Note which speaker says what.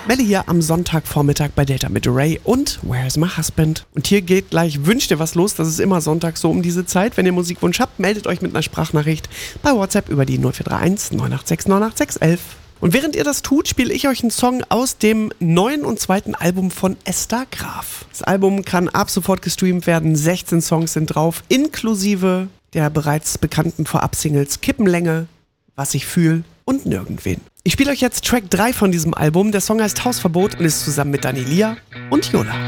Speaker 1: Melli hier am Sonntagvormittag bei Delta mit Ray und Where's My Husband? Und hier geht gleich Wünsch dir was los. Das ist immer Sonntag so um diese Zeit. Wenn ihr Musikwunsch habt, meldet euch mit einer Sprachnachricht bei WhatsApp über die 0431 986 986 11. Und während ihr das tut, spiele ich euch einen Song aus dem neuen und zweiten Album von Esther Graf. Das Album kann ab sofort gestreamt werden. 16 Songs sind drauf, inklusive der bereits bekannten Vorab-Singles Kippenlänge, Was ich fühl und Nirgendwen. Ich spiele euch jetzt Track 3 von diesem Album. Der Song heißt Hausverbot und ist zusammen mit Dani Lia und Jola.